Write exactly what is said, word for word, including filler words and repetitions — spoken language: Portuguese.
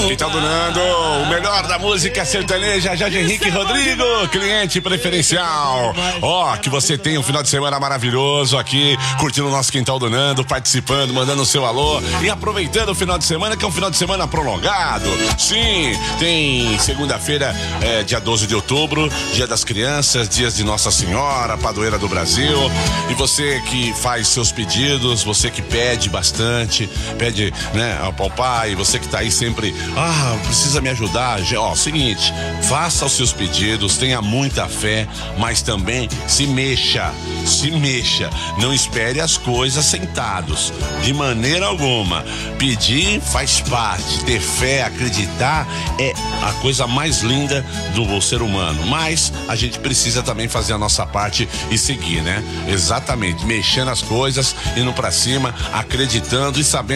Quintal do Nando, o melhor da música sertaneja, Jorge Henrique Rodrigo, cliente preferencial. Ó, oh, que você tenha um final de semana maravilhoso aqui, curtindo o nosso Quintal do Nando, participando, mandando o seu alô e aproveitando o final de semana, que é um final de semana prolongado. Sim, tem segunda-feira, é, dia doze de outubro, dia das crianças, dias de Nossa Senhora, padroeira do Brasil. E você que faz seus pedidos, você que pede bastante, pede, né, ao pai, você que tá aí sempre, ah, precisa me ajudar. Ó, seguinte, faça os seus pedidos, tenha muita fé, mas também se mexa, se mexa. Não espere as coisas sentados, de maneira alguma. Pedir faz parte, ter fé, acreditar é a coisa mais linda do ser humano, mas a gente precisa também fazer a nossa parte e seguir, né? Exatamente, mexendo as coisas, indo pra cima, acreditando e sabendo